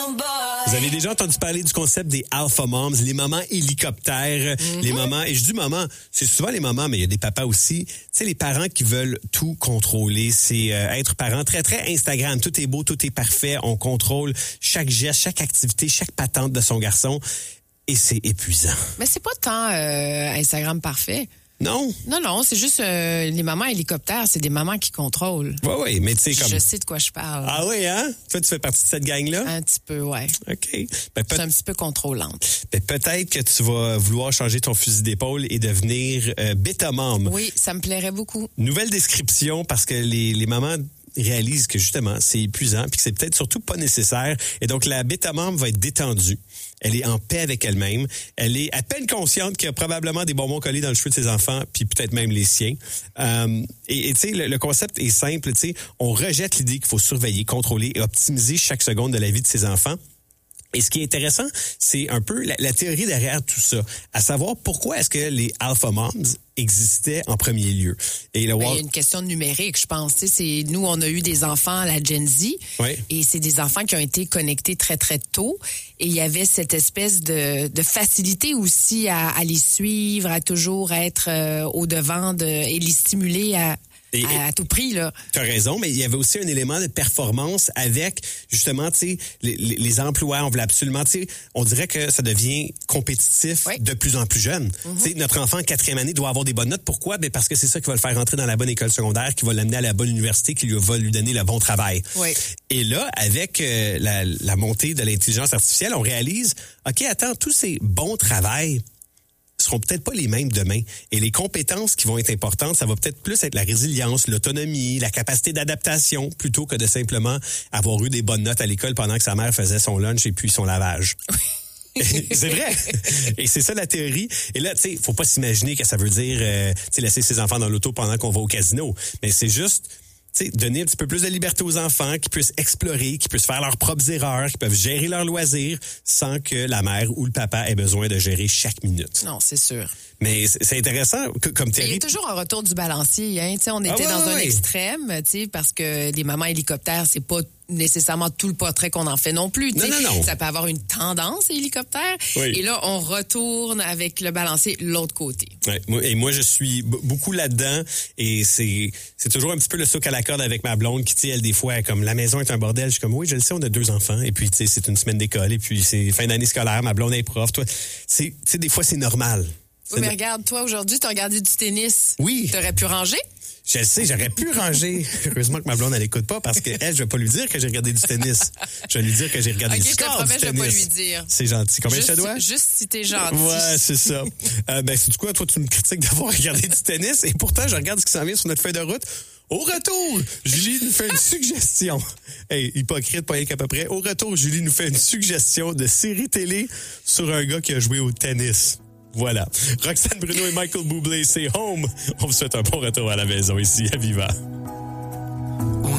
Vous avez déjà entendu parler du concept des alpha moms, les mamans hélicoptères, les mamans, et je dis maman, c'est souvent les mamans, mais il y a des papas aussi, tu sais, les parents qui veulent tout contrôler, c'est être parent très, très Instagram, tout est beau, tout est parfait, on contrôle chaque geste, chaque activité, chaque patente de son garçon, et c'est épuisant. Mais c'est pas tant Instagram parfait. Non? Non, c'est juste les mamans hélicoptères, c'est des mamans qui contrôlent. Oui, mais tu sais comme... Je sais de quoi je parle. Ah oui, hein? Toi, tu fais partie de cette gang-là? Un petit peu, ouais. OK. C'est un petit peu contrôlante. Peut-être que tu vas vouloir changer ton fusil d'épaule et devenir bêta-mom. Oui, ça me plairait beaucoup. Nouvelle description, parce que les mamans réalisent que justement, c'est épuisant puis que c'est peut-être surtout pas nécessaire. Et donc, la bêta-mom va être détendue. Elle est en paix avec elle-même. Elle est à peine consciente qu'il y a probablement des bonbons collés dans le cheveu de ses enfants, puis peut-être même les siens. Et tu sais, le concept est simple. Tu sais, on rejette l'idée qu'il faut surveiller, contrôler et optimiser chaque seconde de la vie de ses enfants. Et ce qui est intéressant, c'est un peu la théorie derrière tout ça, à savoir pourquoi est-ce que les alpha moms existaient en premier lieu. Et il y a une question numérique, je pense. Tu sais, nous, on a eu des enfants, la Gen Z, et c'est des enfants qui ont été connectés très, très tôt. Et il y avait cette espèce de facilité aussi à les suivre, à toujours être au-devant et les stimuler à tout prix, là. Tu as raison, mais il y avait aussi un élément de performance avec, justement, tu sais, les emplois. On voulait absolument, tu sais, on dirait que ça devient compétitif de plus en plus jeune. Tu sais, notre enfant en 4e année doit avoir des bonnes notes. Pourquoi? Ben parce que c'est ça qui va le faire rentrer dans la bonne école secondaire, qui va l'amener à la bonne université, qui va lui donner le bon travail. Oui. Et là, avec la montée de l'intelligence artificielle, on réalise, OK, attends, tous ces bons travails seront peut-être pas les mêmes demain. Et les compétences qui vont être importantes, ça va peut-être plus être la résilience, l'autonomie, la capacité d'adaptation, plutôt que de simplement avoir eu des bonnes notes à l'école pendant que sa mère faisait son lunch et puis son lavage. C'est vrai. Et c'est ça la théorie. Et là, tu sais, faut pas s'imaginer que ça veut dire laisser ses enfants dans l'auto pendant qu'on va au casino. Mais c'est juste... Tu sais, donner un petit peu plus de liberté aux enfants, qui puissent explorer, qui puissent faire leurs propres erreurs, qui peuvent gérer leurs loisirs sans que la mère ou le papa ait besoin de gérer chaque minute. Non, c'est sûr. Mais c'est intéressant comme théorie. Il y a toujours un retour du balancier. Hein? On était dans un extrême, parce que les mamans hélicoptères, c'est pas nécessairement tout le portrait qu'on en fait non plus. Non. Ça peut avoir une tendance hélicoptère. Oui. Et là, on retourne avec le balancier l'autre côté. Ouais, et moi, je suis beaucoup là-dedans. Et c'est toujours un petit peu le souk à la corde avec ma blonde qui, tu sais, elle, des fois, comme la maison est un bordel. Je suis comme, oui, je le sais, on a 2 enfants. Et puis, tu sais, c'est une semaine d'école. Et puis, c'est fin d'année scolaire. Ma blonde est prof. Toi, tu sais, des fois, c'est normal. Oui, mais regarde, toi, aujourd'hui, tu as regardé du tennis. Oui. Tu aurais pu ranger? Je le sais, j'aurais pu ranger. Heureusement que ma blonde, elle écoute pas parce que elle, je vais pas lui dire que j'ai regardé du tennis. Je vais lui dire que j'ai regardé du score du tennis. Je te promets, je vais pas lui dire. C'est gentil. Combien je te dois? Juste si t'es gentil. Ouais, c'est ça. C'est du quoi? Toi, tu me critiques d'avoir regardé du tennis et pourtant, je regarde ce qui s'en vient sur notre feuille de route. Au retour, Julie nous fait une suggestion. Hey, hypocrite, pas rien qu'à peu près. Au retour, Julie nous fait une suggestion de série télé sur un gars qui a joué au tennis. Voilà. Roxane Bruno et Michael Bublé, c'est Home. On vous souhaite un bon retour à la maison ici à Viva.